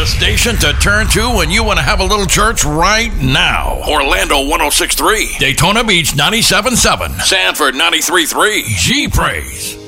The station to turn to when you want to have a little church right now. Orlando 106.3. Daytona Beach 97.7. Sanford 93.3. G-Praise.